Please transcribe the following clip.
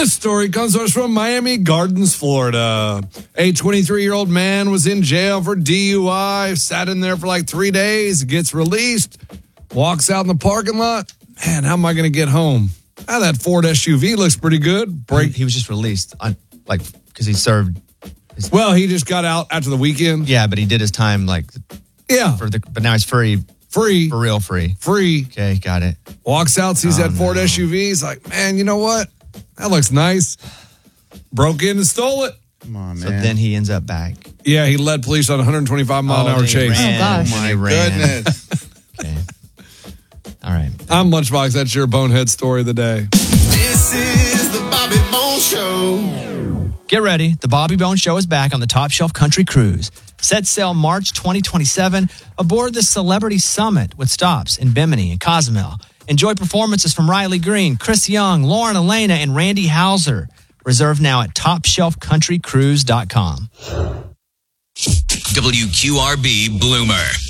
This story comes to us from Miami Gardens, Florida. A 23-year-old man was in jail for DUI, sat in there for like 3 days, gets released, walks out in the parking lot. Man, how am I going to get home? That Ford SUV looks pretty good. He was just released, because he served. Well, he just got out after the weekend. Yeah, but he did his time, Yeah. But now he's free. Free. For real free. Free. Okay, got it. Walks out, sees that Ford SUV. He's like, man, you know what? That looks nice. Broke in and stole it. Come on, man. So then he ends up back. Yeah, he led police on a 125-mile-an-hour chase. Ran. gosh. My Ran. goodness. Okay. All right. I'm Lunchbox. That's your bonehead story of the day. This is the Bobby Bone Show. Get ready. The Bobby Bone Show is back on the Top Shelf Country Cruise. Set sail March 2027 aboard the Celebrity Summit with stops in Bimini and Cozumel. Enjoy performances from Riley Green, Chris Young, Lauren Elena, and Randy Hauser. Reserve now at TopShelfCountryCruise.com. WQRB Bloomer.